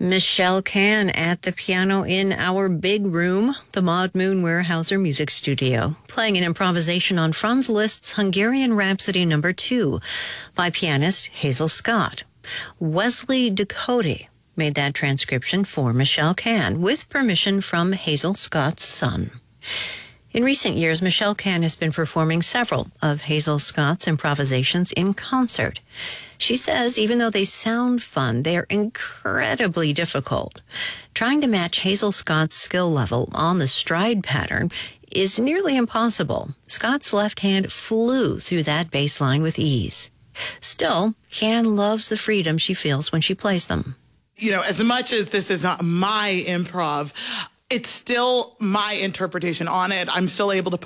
Michelle Can at the piano in our big room, the Maud Moon Weyerhaeuser Music Studio, playing an improvisation on Franz Liszt's Hungarian Rhapsody No. 2 by pianist Hazel Scott. Wesley Ducote made that transcription for Michelle Can with permission from Hazel Scott's son. In recent years, Michelle Can has been performing several of Hazel Scott's improvisations in concert. She says even though they sound fun, they're incredibly difficult. Trying to match Hazel Scott's skill level on the stride pattern is nearly impossible. Scott's left hand flew through that bass line with ease. Still, Can loves the freedom she feels when she plays them. You know, as much as this is not my improv, it's still my interpretation on it. I'm still able to